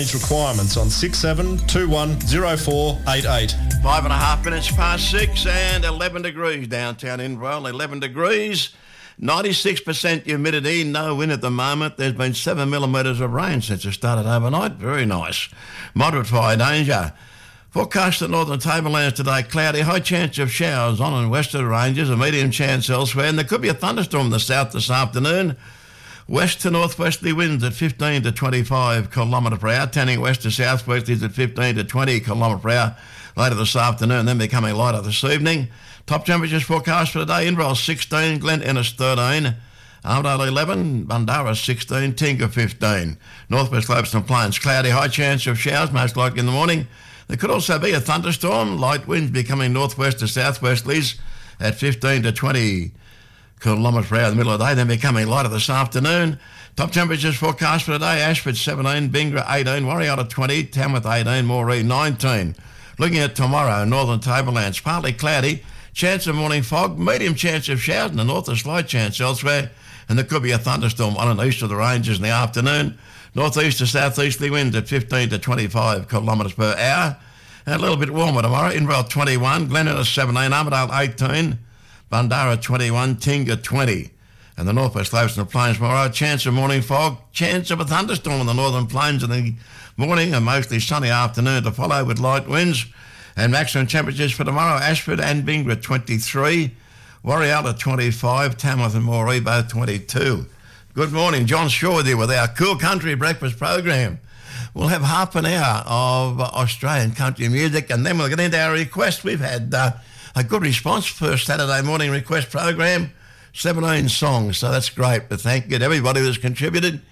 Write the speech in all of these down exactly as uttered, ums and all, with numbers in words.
Requirements on six seven two one zero four eight eight. Five and a half minutes past six and eleven degrees downtown Inverell. eleven degrees, ninety-six percent humidity, no wind at the moment. There's been seven millimetres of rain since it started overnight. Very nice. Moderate fire danger. Forecast to northern tablelands today, cloudy, high chance of showers on and west of the ranges, a medium chance elsewhere, and there could be a thunderstorm in the south this afternoon. West to northwesterly winds at fifteen to twenty-five kilometre per hour, turning west to southwesterlies at fifteen to twenty kilometre per hour later this afternoon, then becoming lighter this evening. Top temperatures forecast for today, Inverell sixteen, Glen Innes thirteen, Armadale eleven, Bundarra sixteen, Tinga fifteen. Northwest slopes and plains, cloudy, high chance of showers, most likely in the morning. There could also be a thunderstorm, light winds becoming northwest to southwesterlies at fifteen to twenty kilometres per hour in the middle of the day, then becoming lighter this afternoon. Top temperatures forecast for today, Ashford seventeen, Bingra eighteen, Warrior twenty, Tamworth eighteen, Moree nineteen. Looking at tomorrow, northern tablelands, partly cloudy, chance of morning fog, medium chance of showers in the north, a slight chance elsewhere, and there could be a thunderstorm on and east of the ranges in the afternoon. Northeast to southeasterly winds at fifteen to twenty-five kilometres per hour. And a little bit warmer tomorrow, Inverell twenty-one, Glen Innes seventeen, Armadale eighteen, Bundarra twenty-one, Tinga twenty. And the northwest slopes and the plains tomorrow, chance of morning fog, chance of a thunderstorm in the northern plains in the morning, a mostly sunny afternoon to follow with light winds. And maximum temperatures for tomorrow, Ashford and Bingra twenty-three, Warrior twenty-five, Tamworth and Moree both twenty-two. Good morning, John Shaw with you with our Cool Country Breakfast program. We'll have half an hour of Australian country music and then we'll get into our requests. We've had uh, a good response for Saturday morning request program, seventeen songs, so that's great. But thank you to everybody who's contributed.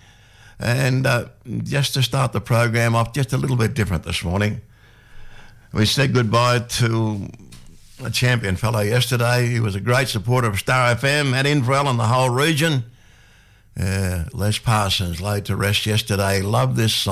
And uh, just to start the program off, just a little bit different this morning. We said goodbye to a champion fellow yesterday. He was a great supporter of Star F M at Inverell and the whole region. Uh, Les Parsons laid to rest yesterday. Love this song.